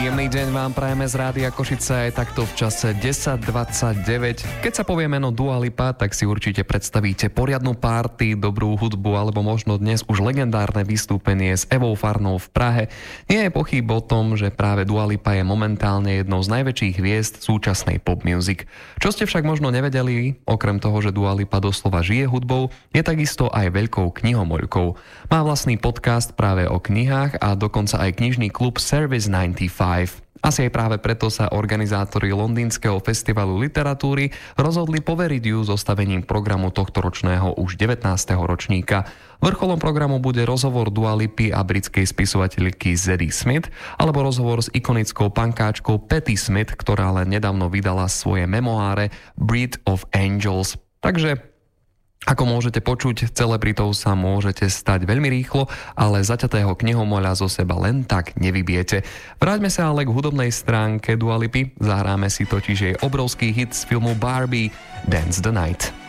Príjemný deň vám prajeme z Rádia Košice aj takto v čase 10:29. Keď sa povie meno Dua Lipa, tak si určite predstavíte poriadnu party, dobrú hudbu alebo možno dnes už legendárne vystúpenie s Evou Farnou v Prahe. Nie je pochyb o tom, že práve Dua Lipa je momentálne jednou z najväčších hviezd súčasnej pop music. Čo ste však možno nevedeli, okrem toho, že Dua Lipa doslova žije hudbou, je takisto aj veľkou knihomoľkou. Má vlastný podcast práve o knihách a dokonca aj knižný klub Service 95. Asi aj práve preto sa organizátori londýnskeho festivalu literatúry rozhodli poveriť ju zostavením programu tohtoročného už 19. ročníka. Vrcholom programu bude rozhovor Dua Lipy a britskej spisovateľky Zadie Smith alebo rozhovor s ikonickou pankáčkou Patti Smith, ktorá len nedávno vydala svoje memoáre Breed of Angels. Takže ako môžete počuť, celebritou sa môžete stať veľmi rýchlo, ale zaťatého knihomoľa zo seba len tak nevybiete. Vráťme sa ale k hudobnej stránke Dua Lipy. Zahráme si totiž jej obrovský hit z filmu Barbie Dance the Night.